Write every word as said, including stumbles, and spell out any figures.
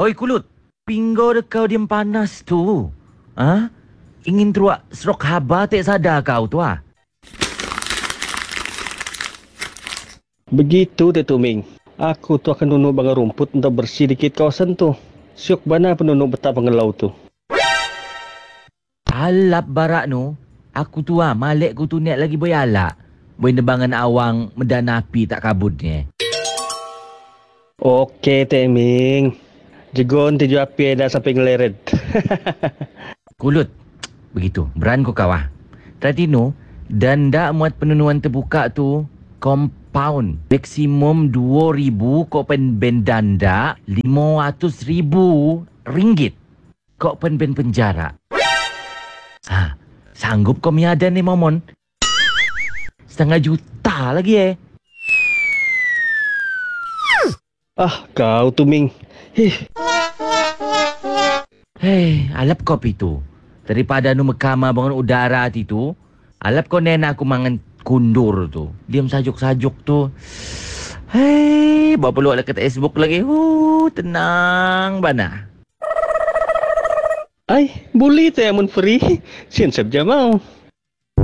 Oi Kulut, pinggo de kau diam panas tu. Ah, ingin teruak serok haba tak sadar kau tu ah. Begitu Tek Tuming. Aku tu akan nunuk bangang rumput untuk bersih dikit kawasan tu. Syuk bana penunuk betah pengelau tu. Alap barak nu, aku tu ah, malek ku tu niat lagi boyalak. Boy nebangan awang medan api tak kabut ni. Okey Tek Ming. Jegon tuju api dah sampai ngeleret. Kulut, begitu. Beran ku kau ah. Tadi nu, danda muat penunuan terbuka tu, compound. Maksimum dua ribu kau pen ben danda, lima ratus ribu ringgit. Kau pen ben penjara. Ha, sanggup kau miadan ni momon? Setengah juta lagi eh. Ah, kau Tuming. Hih. Hei, alap kopi tu. Daripada nu mekama bangun udara tu, alap kau nena aku mangan kundur tu. Diam sajuk-sajuk tu. Hei, bawa peluk dekat Facebook lagi. Huh, tenang bana. Ay, boleh Tek amun free. Sian sab jamau.